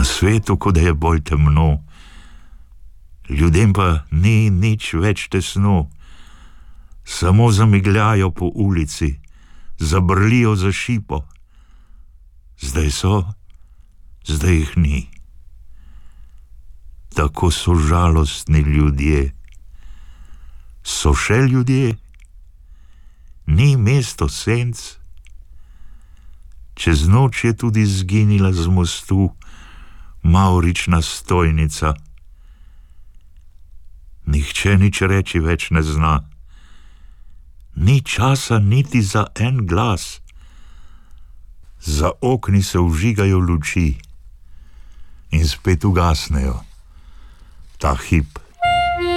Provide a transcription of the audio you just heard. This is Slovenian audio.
Na svetu, ko da je bolj temno, ljudem pa ni nič več tesno, samo zamigljajo po ulici, zabrlijo za šipo. Zdaj so, zdaj jih ni. Tako so žalostni ljudje. So še ljudje? Ni mesto senc? Čez noč je tudi zginila z mostu mavrična stojnica. Nihče nič reči več ne zna. Ni časa niti za en glas. Za okni se vžigajo luči in spet ugasnejo. Ta hip